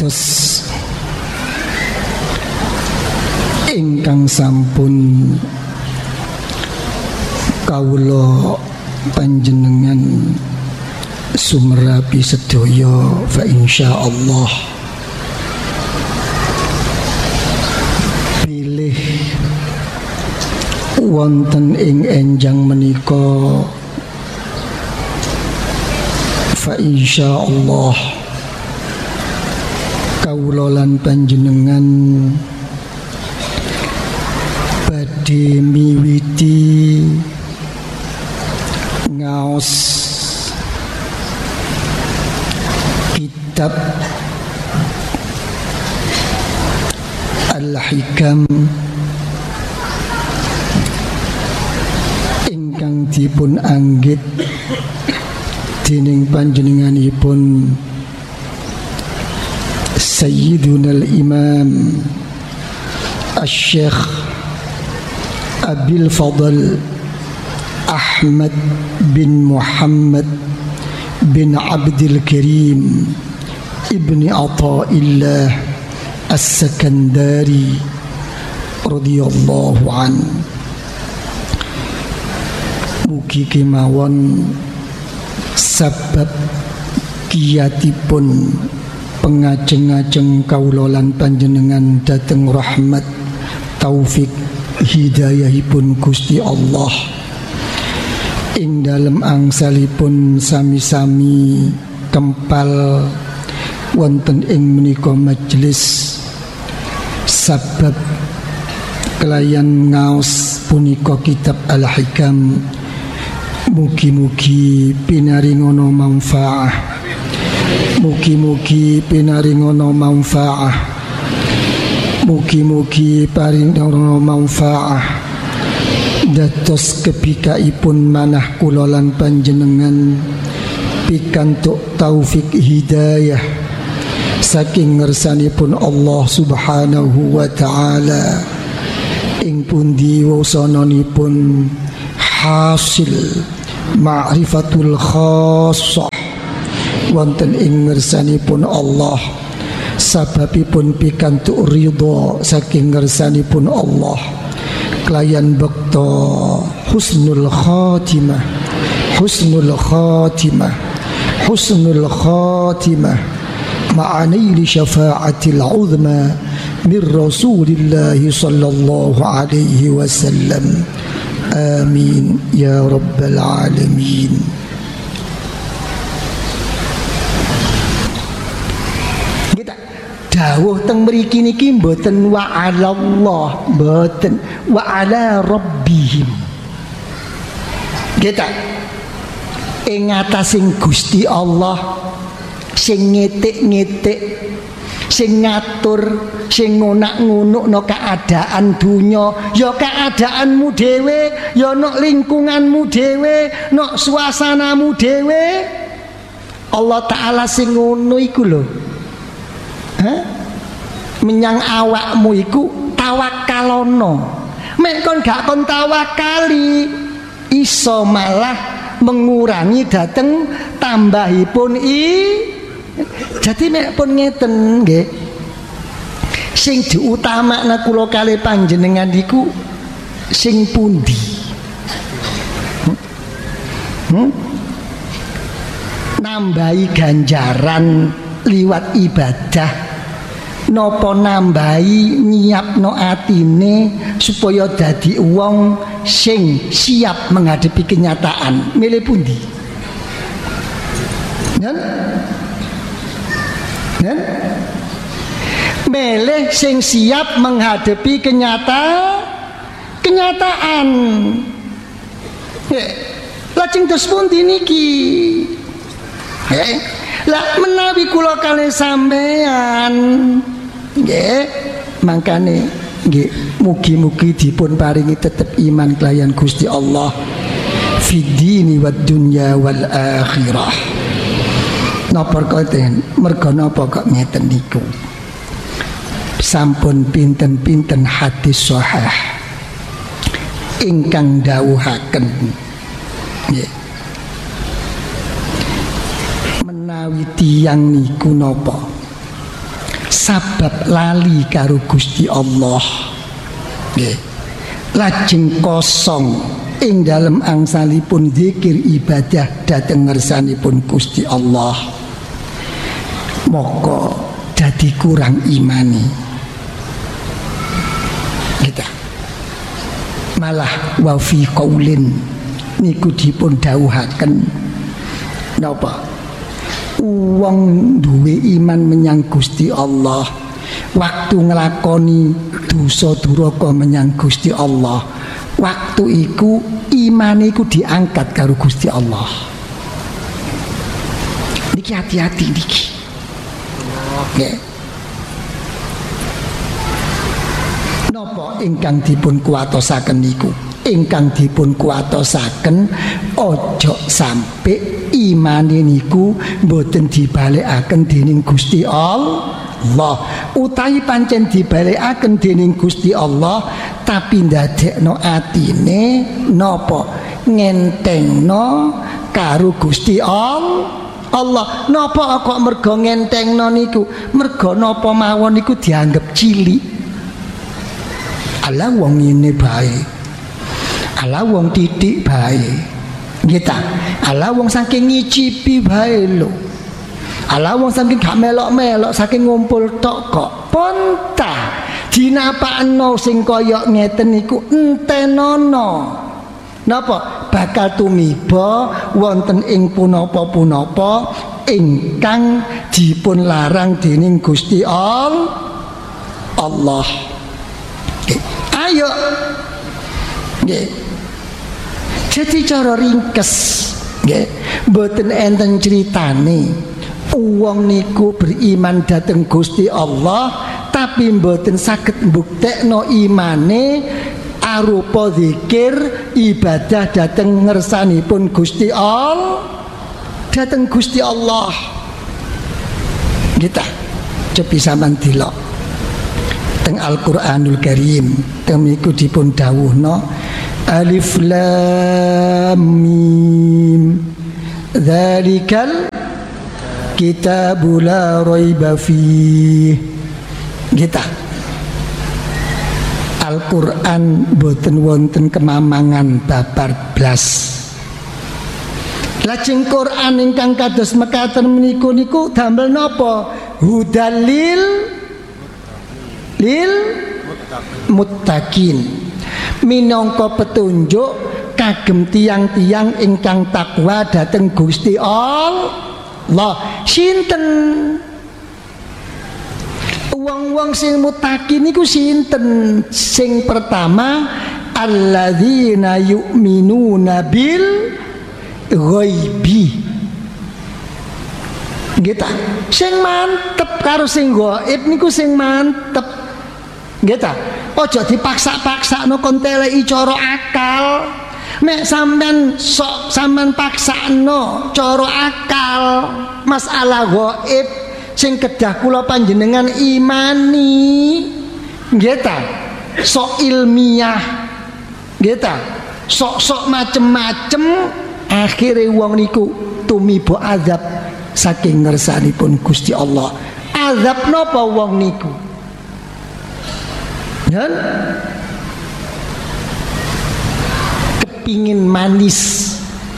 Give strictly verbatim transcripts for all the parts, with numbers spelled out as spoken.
Dados ingkang sampun kawula panjenengan sumerapi sedaya fa insyaallah pilih wonten ing enjang menika fa insyaallah kawula lan panjenengan badhe miwiti ngaos kitab Al-Hikam ingkang dipun anggit dening panjenenganipun Sayyiduna al-Imam Asy-Syaikh Abil Fadl Ahmad bin Muhammad bin Abdul Karim ibni Athaillah As-Sakandari radhiyallahu an. Mugi kemawon sabab kiyatipun pengajeng-ajeng kawula lan panjenengan dhateng rahmat taufik hidayahipun Gusti Allah ing dalem angsalipun sami-sami kempal wonten ing menika majelis sabab kelayan ngaos punika kitab Al-Hikam. Mugi-mugi pinaringono manfaah, mugi-mugi pinaringono manfaah, mugi-mugi paringono manfaah dados kepikaipun manah kula lan panjenengan pikantuk taufik hidayah saking ngersanipun Allah Subhanahu wa taala ing pundi wasananipun hasil ma'rifatul khassah wonten ing ngersanipun Allah sababipun pikantuk ridha saking ngersanipun Allah kelayan bekta husnul khatimah husnul khatimah husnul khatimah ma'anaili syafa'atil uzma min Rasulillah sallallahu alaihi wasallam. Amin ya rabbal alamin. Kita dawuh teng mriki niki mboten wa 'alallah, mboten wa 'ala rabbihim. Kita ing atasing Gusti Allah sing ngetik-ngetik, sing ngatur, sing ngonak-ngunukno keadaan dunya, ya keadaanmu dhewe, ya nok lingkunganmu dhewe, nok suasanamu dhewe. Allah Ta'ala sing ngono iku lho. Hah? Menyang awakmu iku tawakalono. Mek kon gak kon tawakali, iso malah mengurangi dateng tambahipun i. Jadi nek pun ngeten nggih, sing diutamakna kula kalih panjenengan niku sing pundi? Hmm? Hmm? Nambahi ganjaran liwat ibadah, napa nambahi nyiapno atine supaya dadi wong sing siap menghadapi kenyataan? Milih pundi? Kan? Dan meleh sing siap menghadapi kenyata kenyataan. Lajeng terus pundi niki? Eh, lah menawi kula kalih sampean, nggih, mangkane nggih mugi-mugi dipun paringi tetep iman kelayan Gusti Allah fid dini wad dunya wal akhirah. Napa koten merga napa kok ngeten niku? Sampun pinten-pinten hadis sahih ingkang dawuhaken nggih menawi tiyang niku napa sabab lali karo Gusti Allah. Nggih. Lajeng kosong ing dalem angsalipun zikir ibadah dhateng ngersanipun Gusti Allah. Moko dadi kurang imani. Kita malah wa fi qaulin niku dipun dawuhaken napa wong duwe iman menyang Gusti Allah waktu nglakoni dosa duraka menyang Gusti Allah waktu iku iman iku diangkat karo Gusti Allah. Niki hati-hati niki nggih. Napa ingkang dipun kuwatosaken niku? Ingkang dipun kuwatosaken ojo sampe imane niku mboten dibalekaken dening Gusti Allah. Utawi pancen dibalekaken dening Gusti Allah tapi ndadekno atine napa ngentengno karo Gusti Allah. Allah napa kok mergo ngentengno niku? Mergo napa mawon niku dianggep cilik. Ala wong ngene bae. Ala wong titik bae. Nggih ta? Ala wong saking ngicipi bae lho. Ala wong saking gak melok-melok saking ngumpul tok kok. Ponta dinapakno sing kaya ngeten niku entenono. Napa bakal tumiba wonten ing punapa-punapa ingkang dipun larang dening Gusti Allah. Okay. Ayo nggih. Jadi cara ringkes nggih mboten enten critane wong niku beriman dhateng Gusti Allah tapi mboten saged mbuktekno imane arupa zikir ibadah dhateng ngersanipun Gusti Allah dhateng Gusti Allah. Kita cobi sampean delok teng Al-Qur'anul Karim temiku dipun dawuhna alif lam mim dzalikal kitabul la raiba fih. Kita Al-Qur'an boten wonten kemamangan babar blas. Lajeng Qur'an ingkang kados mekaten meniku niku damel napa? Hudalil lil muttaqin. Minangka petunjuk kagem tiang-tiang ingkang takwa dhateng Gusti Allah. Sinten? Wong-wong sing muttaqin niku sinten? Sing pertama alladzina yu'minuna bil ghaibi. Nggih ta? Sing mantep karo sing gaib niku sing mantep. Nggih ta? Aja dipaksa-paksakno kon teleki cara akal. Mek sampean sok sampean paksakno cara akal masalah gaib sing kedah kula panjenengan imani. Nggih ta? Sok ilmiah. Nggih ta? Sok-sok macem-macem akhire wong niku tumiba azab saking ngersanipun Gusti Allah. Azab napa wong niku? Dan kepingin manis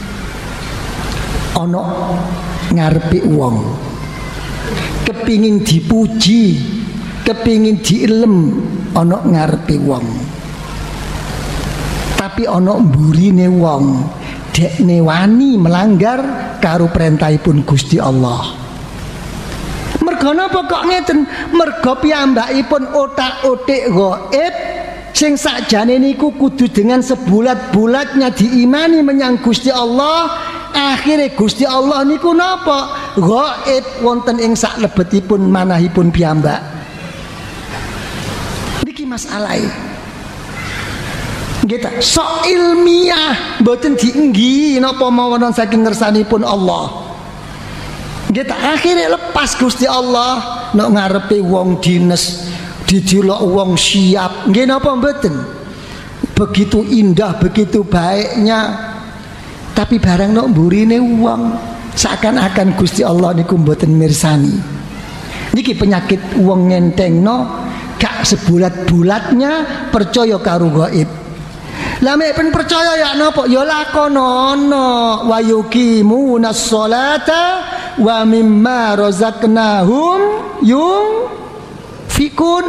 ono ngarepe wong, kepingin dipuji, kepingin diilem ono ngarepe wong, tapi ono mburine wong dekne wani melanggar karo perintahipun Gusti Allah. Mergo napa kok ngeten? Mergo piyambakipun otak-otik gaib sing sakjane niku kudu dengan sebulat-bulatnya diimani menyang Gusti Allah. Akhire Gusti Allah niku napa? Gaib wonten ing sak lebetipun manahipun piyambak. Niki masalahe. Nggih ta? Sok ilmiah mboten dienggi napa mawon saking ngersanipun Allah. Kita akhirnya lepas Gusti Allah nak ngarepe wong dines didelok wong siap nggih napa mboten begitu indah begitu baiknya tapi barang nak mburine wong seakan-akan Gusti Allah niku mboten mirsani Niki penyakit wong ngentengno gak sebulat-bulatnya percaya karo gaib. Lah mek pen percaya ya napa ya lakonono wa yuqimunas sholata wa mimma razaqnahum yunfikun.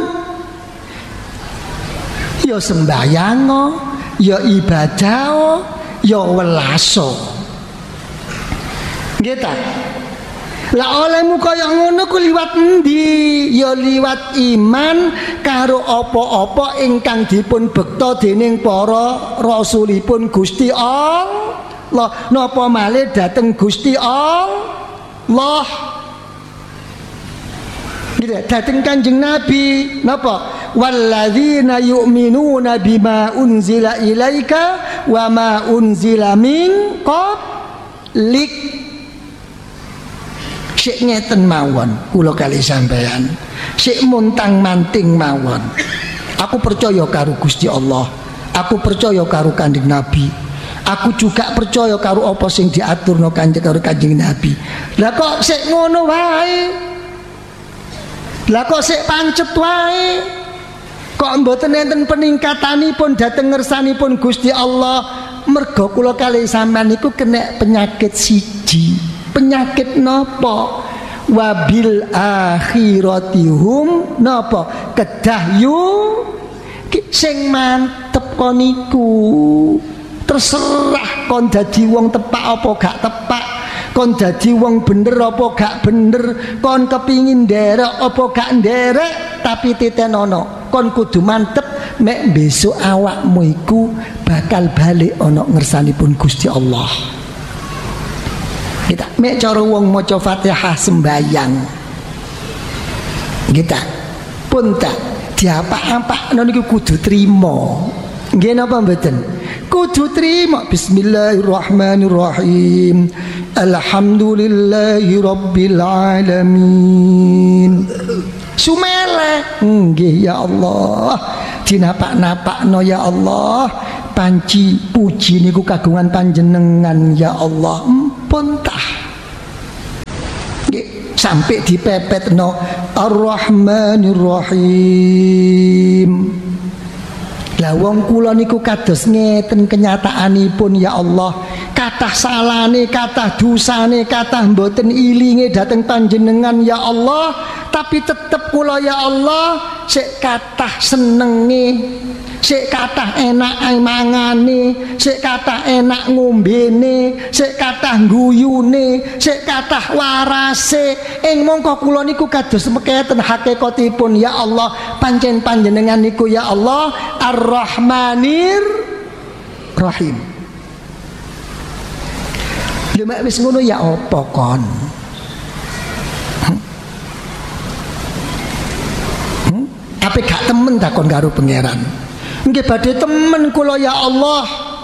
Ya sembayang, ya ibadah, ya welaso. Nggih ta? Lah olehmu kaya ngono ku liwat endi? Ya liwat iman karo apa-apa ingkang dipun bekta dening para rasulipun Gusti Allah. Napa malih dhateng Gusti Allah. Gitu, dhateng Kanjeng Nabi. Napa? Walladzina yu'minuna bima unzila ilaika wa ma unzila min qablik. Sik ngeten mawon kula kali sampean, sik muntang manting mawon. Aku percaya karo Gusti Allah, aku percaya karo Kanjeng Nabi, aku juga percaya karo apa sing diaturno kanjeng karo Kanjeng Nabi. Lah kok sik ngono wae? Lah kok sik pancet wae? Kok mboten enten peningkatanipun dhateng ngersanipun Gusti Allah? Mergo kula kali sampean niku kena penyakit siji. Penyakit napa? Wabil akhiratihum napa? Kedah yu sing mantep kon niku. Terserah kon dadi wong tepak apa gak tepak, kon dadi wong bener apa gak bener, kon kepingin nderek apa gak nderek, tapi titenono kon kudu mantep mek besok awakmu iku bakal balik ana ngersanipun Gusti Allah. Kita mek cara wong maca Fatihah sembayang. Kita pun tak diapa-apakno niku kudu trima. Nggih napa mboten? Kudu trima. Bismillahirrahmanirrahim. Alhamdulillahi rabbil alamin. Sumele. Nggih ya Allah. Dinapak-napakno ya Allah. Panci puji niku kagungan panjenengan ya Allah. Pun tah sampai dipepetno Ar-Rahmanir-Rahim. Lah wong kula niku kados ngeten kenyataanipun ya Allah. Kathah salane, kathah dosane, kathah mboten ilinge dhateng panjenengan ya Allah, tapi tetep kula ya Allah sik kathah senenge, sik kathah enak mangane, sik kathah enak ngombene, sik kathah guyune, sik kathah warase. Ing mongko kula niku kados mekaten hakikatipun ya Allah, pancen panjenengan niku ya Allah Ar-Rahmanir Rahim. Lha mek wis ngono ya apa kon? Hmm? Apa gak temen takon karo pangeran? Nggih badhe temen kula ya Allah.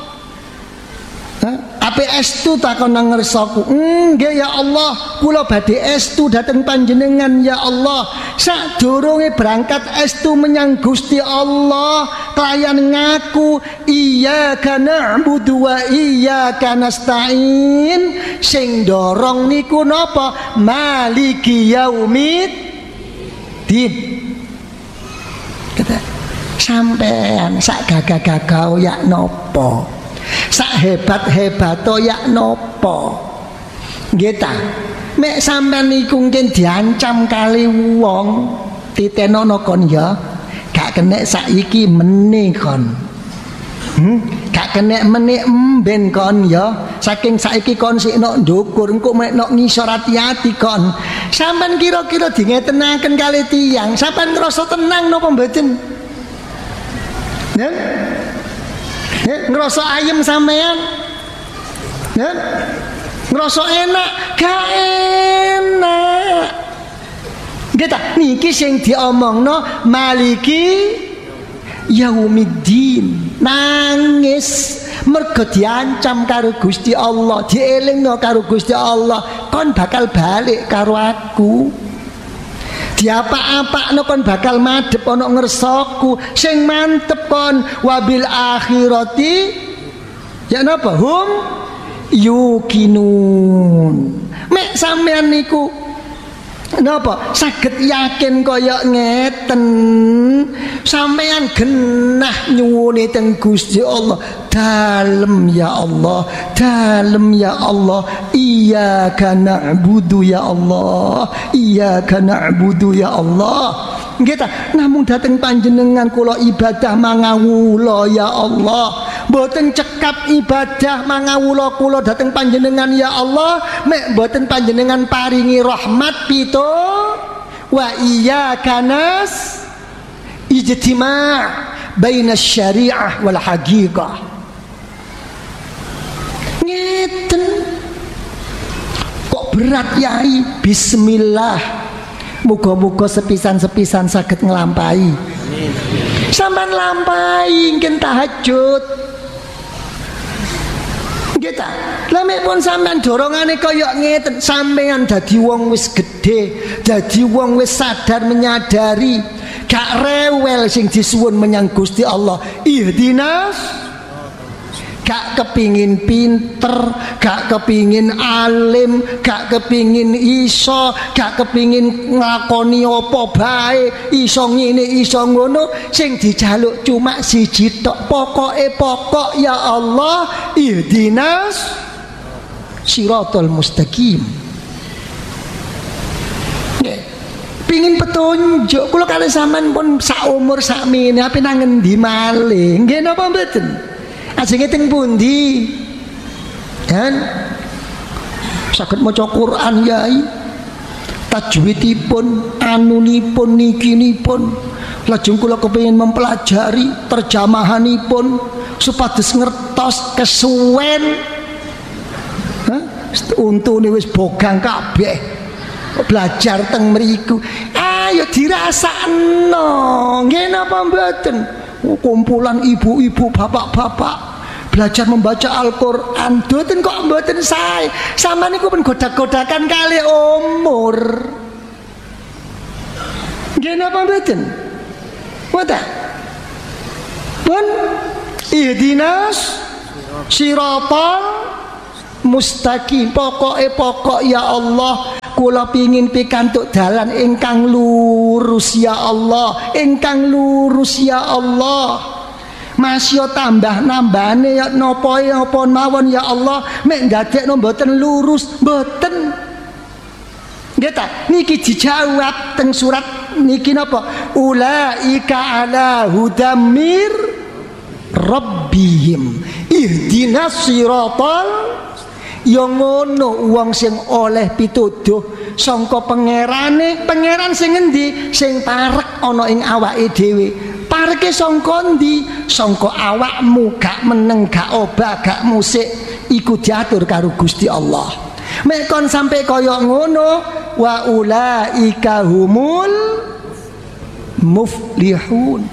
Ape estu takon nang ngersaku. Nggih ya Allah, kula badhe estu dhateng panjenengan ya Allah. Sadurunge berangkat estu menyang Gusti Allah, kelayan ngaku iyyaka na'budu wa iyyaka nasta'in. Sing dorong niku napa? Maliki yaumiddin. Kata sampean sak gagah-gagah ya nopo, sak hebat-hebato ya nopo. Nggih ta, mek sampean niku mungkin diancam kali wong titenono kon ya gak kena saiki meneh kon. Hmm? Gak kena meneh emben kon ya. Saking saiki kon sik nok ndukur engko mek nok ngisor hati-hati kon. Sampean kira-kira dingetenaken kali tiyang, sampean ngrasa tenang napa mboten? Ya? Ya, ngerasa ayem sampean? Ya? Ngerasa enak? Gak enak. Kita niki sing diomongno maliki yaumiddin. Nangis mergo diancam karo Gusti Allah, dielingno karo Gusti Allah, kon bakal balik karo aku. Diapa-apakno kon bakal madhep ana ngersaku. Sing mantep kon wabil akhirati ya napa hum yukinun. Mek sampean niku napa saged yakin kaya ngeten sampean genah nyuwune teng Gusti Allah dalem ya Allah dalem ya Allah iyyaka na'budu ya Allah iyyaka na'budu ya Allah nggih ta namung dhateng panjenengan kula ibadah mangawula ya Allah mboten cekap ibadah mangawula kula dhateng panjenengan ya Allah mek mboten panjenengan paringi rahmat pito wa iyyaka nas ijtima' baina syariah wal haqiqah ngeten kok berat yai bismillah muga-muga sepisan-sepisan saged nglampahi sampean lampahi ngken tahajud nggih ta lha mek pun sampean dorongane kaya ngeten sampean dadi wong wis gedhe dadi wong wis sadar menyadari gak rewel sing disuwun menyang Gusti Allah ihdinas gak kepingin pinter, gak kepingin alim, gak kepingin iso, gak kepingin nglakoni apa bae, iso ngene iso ngono, sing dijaluk cuma siji tok, pokoke pokok ya Allah, ihdinas siratal mustaqim. Pingin petunjuk, kula kalih sampean pun sak umur sak mene ape nang ngendi malih, nggih napa mboten? Ajenge teng pundi? Kan saged maca Quran yai. Tajwidipun, anunipun nikinipun. Lajeng kula kepengin mempelajari terjemahanipun supados ngertos kesuwen. Hah? Untune wis bogang kabeh. Belajar teng mriku. Ayo dirasakno. Nggih napa mboten? Kumpulan ibu-ibu, bapak-bapak belajar membaca Al-Quran, mboten kok mboten sae. Sampeyan niku pun godak-godakan kali umur. Nggih napa mboten? Mboten. Pun ihdinas siratal mustaqim. Pokoke pokok ya Allah kula pingin pikantuk dalan ingkang lurus ya Allah, ingkang lurus ya Allah. Masya tambah nambane ya napa apa mawon ya Allah, mek ndadekno mboten lurus, mboten. Nggih ta? Niki dijawab teng surat niki napa? Ulaika ala hudamir rabbihim ihdinas siratal. Ya ngono wong sing oleh pituduh sangka pangerane, pangeran sing endi? Sing parek ana ing awake dhewe. Pareke sangka endi? Sangka awakmu, gak meneng, gak obah, gak musik, iku diatur karo Gusti Allah. Mek kon sampe kaya ngono, wa ulaika humul muflihun.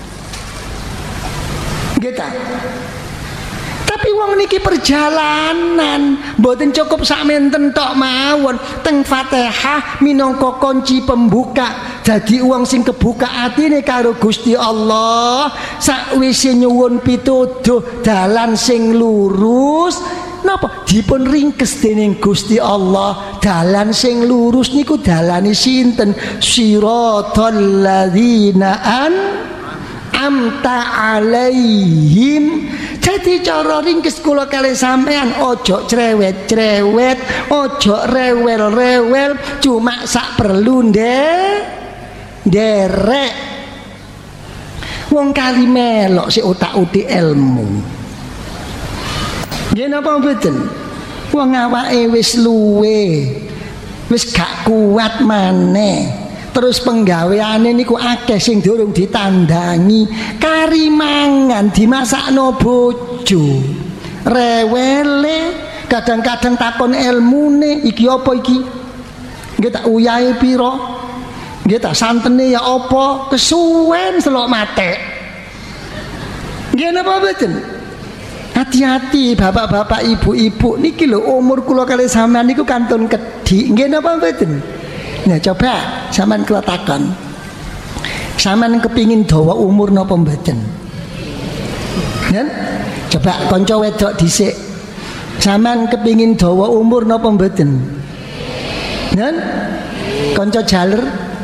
Gitu. Tapi wong niki perjalanan, mboten cukup sak menten tok mawon. Teng Fatihah minangka kunci pembuka. Dadi wong sing kebuka atine karo Gusti Allah, sakwise nyuwun pituduh dalan sing lurus, napa dipun ringkes dening Gusti Allah. Dalan sing lurus niku dalane sinten? Siratal ladzina an'amta alaihim. Jadi cara ringkes kula kalih sampean ojo cerewet-cerewet, ojo rewel-rewel, cuma sak perlu ndek derek. Wong kali melok si utak-utik ilmu. Nggih napa mboten? Wong awake wis luwe, wis gak kuat maneh. Terus penggaweane niku akeh sing durung ditandangi, kari mangan dimasakno bojo. Rewele kadang-kadang takon ilmune, iki apa iki? Nggih tak uyahe pira? Nggih tak santene ya apa? Kesuwen selok matek. Nggih napa mboten? Hati-hati bapak-bapak, ibu-ibu niki lho umur kula kalih sampean niku kantun kedhi. Nggih napa mboten? Nah coba sampean kula takon, sampean kepingin dawa umur napa mboten? Kan? Coba kanca wedok dhisik, sampean kepingin dawa umur napa mboten? Nen kanca jaler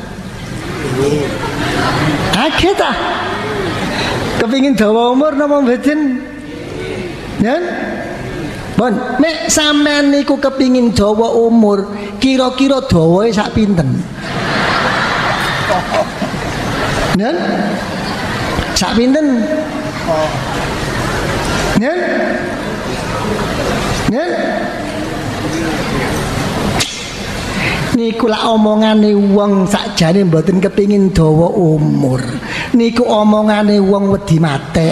akeh ta kepingin dawa umur napa mboten? Nen bon nek sampean niku kepingin dawa umur kira-kira dawae sak pinten? Nen sak pinten? Nen nen niku lak omongane wong sakjane mboten kepingin dawa umur. Niku omongane wong wedi matek.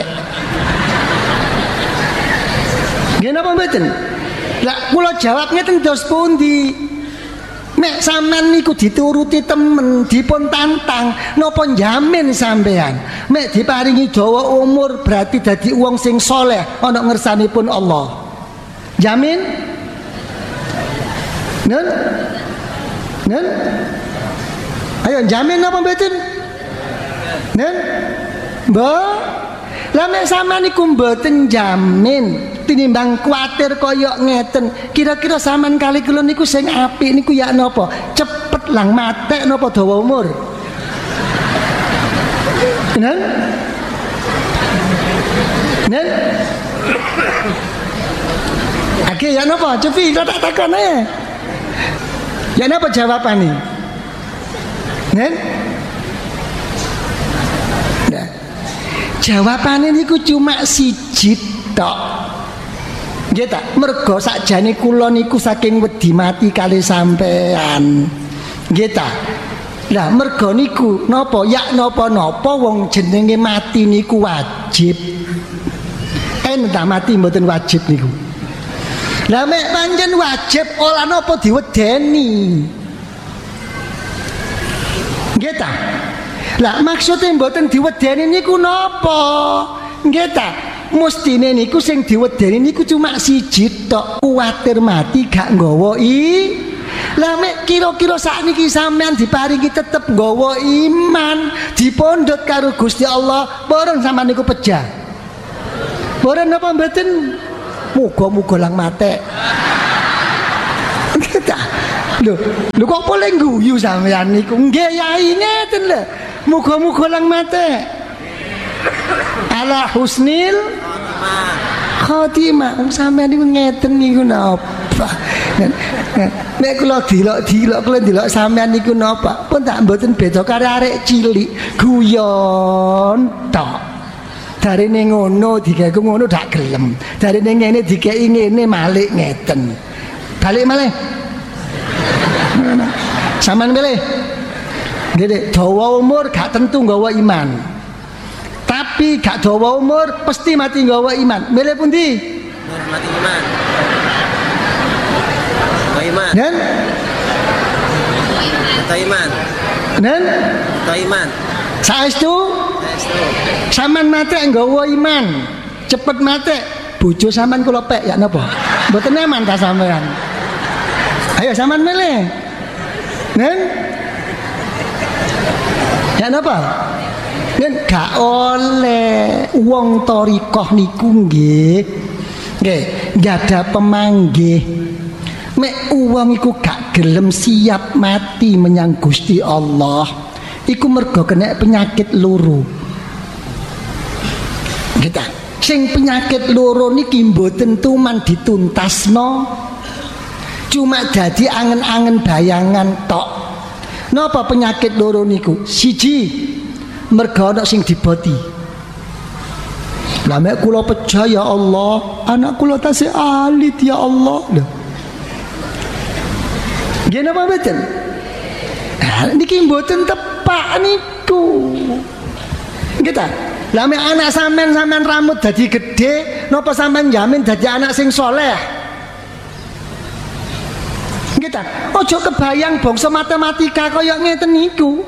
Nggih napa mboten? Lah kula jawab ngeten dos pundi? Nek sampean niku dituruti temen, dipun tantang, napa njamin sampean? Nek diparingi dawa umur berarti dadi wong sing soleh ana ngersanipun Allah. Jamin? Nen? Nen? Ayo jamin apa mboten? Nen? Mbok? Lah nek sampean niku mboten jamin tinimbang kuatir kaya ngeten, kira-kira sampean kali kula niku sing apik niku ya napa? Cepet lang matek napa dawa umur? Nen? Nen? Oke, ya napa? Cepi tak takon ae. Ya napa jawabane? Nen? Nah. Jawabane niku cuma siji tok. Nggih ta? Mergo sakjane kula niku saking wedi mati kali sampean. Nggih ta? Lah mergo niku napa ya napa-napa wong jenenge mati niku wajib. Entah mati mboten wajib niku. Lah mek pancen wajib ora napa diwedeni. Nggih ta? Lah maksude mboten diwedeni niku napa? Nggih ta? Mestine niku sing diwedeni niku cuma siji tok, kuwatir mati gak nggawa i. Lah mek kira-kira sakniki sampean diparingi tetep nggawa iman, dipondhot karo Gusti Allah, bareng sampean niku pejah. Bareng napa mboten? Muga-muga lang matek. Kita, lho, lho kok boleh guyu sampean niku? Nggih yai ngeten lho. Muga-muga lang matek. Ala husnil khotimah. Wong sampean niku ngeten niku napa? Nek kula dilok-dilok kula ndelok sampean niku napa? Pun tak mboten beda karo arek cilik, guyon tok. Darine ngono digawe ngono dak gelem. Darine ngene dikeki ngene malik ngeten. Balik malih. Sampeyan pilih. Nggih, dawa umur gak tentu nggawa iman. Tapi gak dawa umur pasti mati nggawa iman. Milih pundi? Mati iman. Nggawa iman. Nen? Nggawa iman. Nen? Nggawa iman. Saestu? Sampean mate nggawa iman, cepet mate. Bojo sampean kula pek ya napa? Mboten eman ta sampean. Ayo sampean milih. Nen? Ya napa? Nen gak oleh wong thariqah niku nggih. Nggih, gadah pemanggih. Mek wong iku gak gelem siap mati menyang Gusti Allah, iku mergo kena penyakit loro. Kita sing penyakit loro niki mboten tuman dituntasno, cuma dadi angen-angen bayangan tok. Napa penyakit loro niku? Siji, mergo ana sing diboti. Lah mek kula pejah ya Allah, anak kula tasih alit ya Allah. Lho. Nggih napa mboten? Nah, niki mboten tepak niku. Nggih ta? Lah mek anak sampean sampean rambut dadi gedhe, napa sampean jamin dadi anak sing soleh? Nggih ta? Aja kebayang bangsa matematika kaya ngeten niku.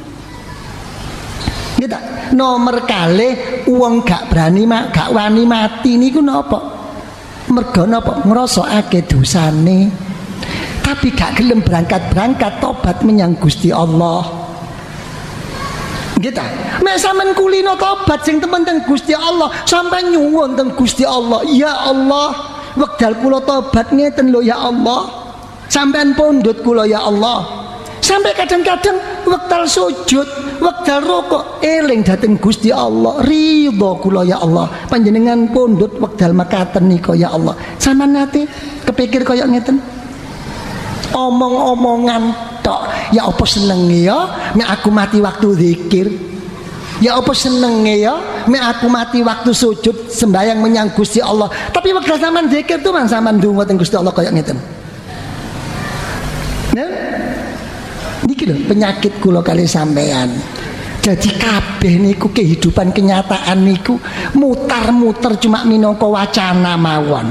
Nggih ta? Nomor kalih wong gak berani mak gak wani mati niku napa? Mergo napa? Ngrasakake dosane. Tapi gak gelem berangkat-berangkat tobat menyang Gusti Allah. Gitu. Mek sampean kulino tobat sing temen teng Gusti Allah, sampai nyuwun teng Gusti Allah, ya Allah, wekdal kula tobat ngeten lho ya Allah. sampean pundhut kula ya Allah. Sampai kadang-kadang wektal sujud, wektal rukuk eling dhateng Gusti Allah, ridho kula ya Allah. Panjenengan pundhut wekdal mekaten nika ya Allah. Sampeyan nate kepikir kaya ngeten? Omong-omongan tok, ya apa senenge ya mek aku mati waktu zikir. Ya apa senenge ya mek aku mati waktu sujud sembahyang menyang Gusti Allah. Tapi wekdal sampean zikir tuh man sampean ndonga teng Gusti Allah kaya ngeten. Nah, niki lho penyakit kula kali sampean. Jadi kabeh niku kehidupan kenyataan niku mutar-muter cuma minangka wacana mawon.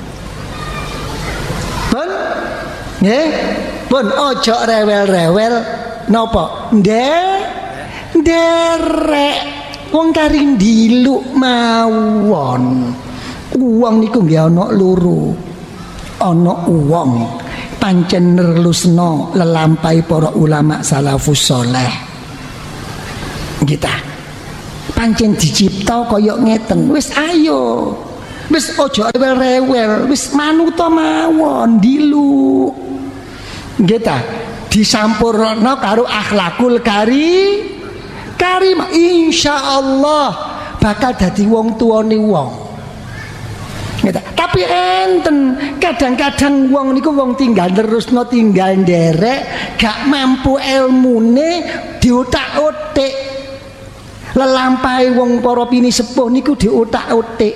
Pun nggih, pun ojo rewel-rewel napa? Ndek nderek wong kari ndiluk mawon. Uwong niku nggih ana loro. Ana uwong pancen nerlusno lelampai para ulama salafus saleh. Kita pancen dicipta kaya ngeten. Wis ayo. Wis aja rewel-rewel, wis manut mawon dilu. Kita disampurna karo akhlakul kari karim, insyaallah bakal dadi wong tuane wong. Gitu. Tapi enten kadang-kadang wong niku wong tinggal terusno tinggal nderek gak mampu ilmune diutak-utik. Lelampahe wong para pini sepuh niku diutak-utik.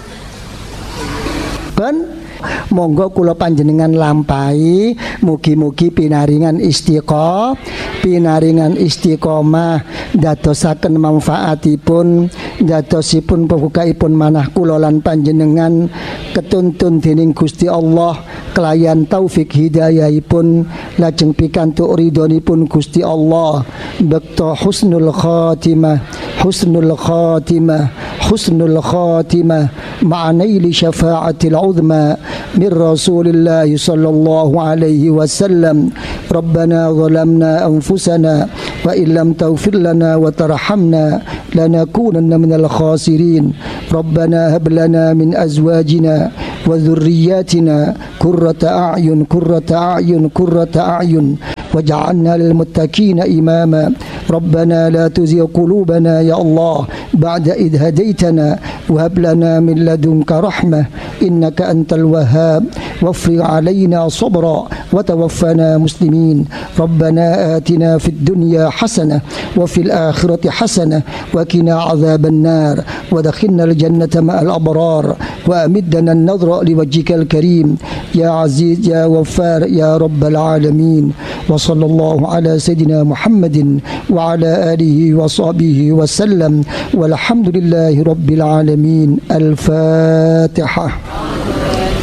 Ben monggo kula panjenengan lampahi mugi-mugi pinaringan istiqomah pinaringan istiqomah dadosaken manfaatipun dadosipun pembukaipun manah kula lan panjenengan ketuntun dening Gusti Allah kelayan taufik hidayahipun lajeng pikantuk ridhonipun Gusti Allah bekto husnul khatimah husnul khatimah husnul khatimah ma'anaili syafa'atil uzma من رسول الله صلى الله عليه وسلم ربنا ظلمنا أنفسنا وإن لم تغفر لنا وترحمنا لنكونن من الخاسرين ربنا هب لنا من أزواجنا وذرياتنا قرة أعين قرة أعين قرة أعين واجعلنا للمتقين إماما ربنا لا تزغ قلوبنا يا الله بعد إذ هديتنا وهب لنا من لدنك رحمة إنك أنت الوهاب وافرغ علينا صبرا وتوفنا مسلمين ربنا آتنا في الدنيا حسنة وفي الآخرة حسنة وقنا عذاب النار ودخلنا الجنة مع الأبرار وأمدنا النظر لوجهك الكريم يا عزيز يا غفار يا رب العالمين وصلى الله على سيدنا محمد وعلى آله وصحبه وسلم والحمد لله رب العالمين. الفاتحة.